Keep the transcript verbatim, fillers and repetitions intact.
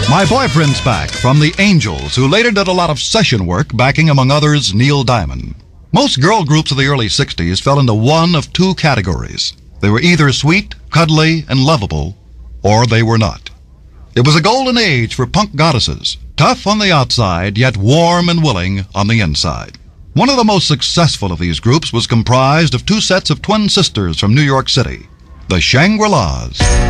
My Boyfriend's Back from the Angels, who later did a lot of session work, backing, among others, Neil Diamond. Most girl groups of the early sixties fell into one of two categories. They were either sweet, cuddly, and lovable, or they were not. It was a golden age for punk goddesses, tough on the outside, yet warm and willing on the inside. One of the most successful of these groups was comprised of two sets of twin sisters from New York City, the Shangri-Las.